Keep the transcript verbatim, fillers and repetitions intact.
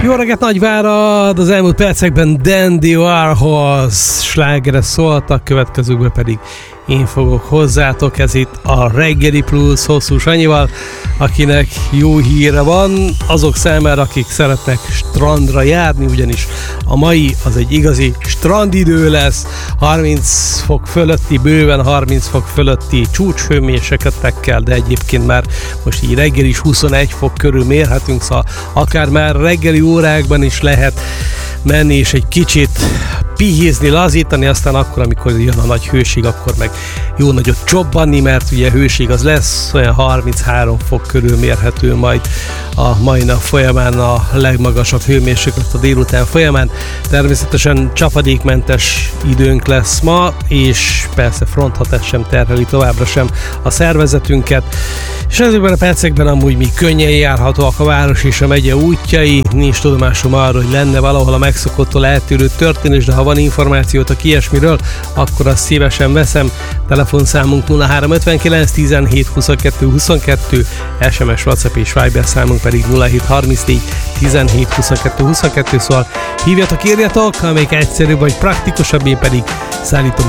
Jó reggelt, Nagyvárad! Az elmúlt percekben Dandy Warhols slágere szóltak, következőkben pedig én fogok hozzátok. Ez itt a Reggeli Plus Hosszú Sanyival, akinek jó híre van azok számára, akik szeretnek strandra járni, ugyanis a mai az egy igazi strandidő lesz, harminc fok fölötti, bőven harminc fok fölötti csúcshőmérsékletekkel, de egyébként már most így reggel is huszonegy fok körül mérhetünk, szóval akár már reggeli órákban is lehet menni és egy kicsit pihézni, lazítani, aztán akkor, amikor jön a nagy hőség, akkor meg jó nagyot csobbanni, mert ugye hőség az lesz, olyan harminchárom fok körül mérhető majd a mai nap folyamán a legmagasabb hőmérséklet a délután folyamán. Természetesen csapadékmentes időnk lesz ma, és persze fronthatás sem terheli továbbra sem a szervezetünket. És ezekben a percekben amúgy mi könnyen járhatóak a város és a megye útjai, nincs tudomásom arról, hogy lenne valahol a megszokottól eltérő történés, de ha van információtok ilyesmiről, akkor azt szívesen veszem. Telefonszámunk nulla három ötvenkilenc tizenhét huszonkettő huszonkettő, es em es, WhatsApp és Viber számunk pedig nulla hét harmincnégy tizenhét huszonkettő huszonkettő, szóval hívjatok, írjatok, amelyik egyszerűbb vagy praktikusabb, én pedig szállítom